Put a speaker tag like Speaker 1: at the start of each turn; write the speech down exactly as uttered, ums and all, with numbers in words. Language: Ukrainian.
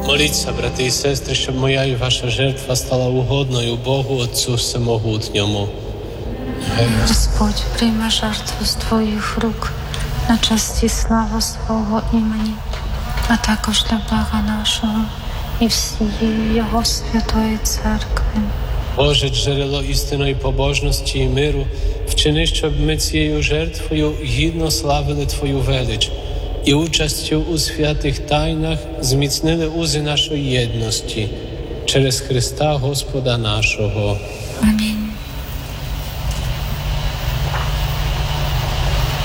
Speaker 1: Моліться, брати і сестри, щоб моя і ваша жертва стала угодною Богу Отцу Всемогутньому.
Speaker 2: Господь прийме жертву з Твоїх рук на честь і славу свого імені, а також для блага нашого і всієї Його святої церкви.
Speaker 1: Боже, джерело істинної побожності і миру, вчини, щоб ми цією жертвою гідно славили Твою велич і участю у святих тайнах зміцнили узи нашої єдності через Христа Господа нашого.
Speaker 2: Амінь.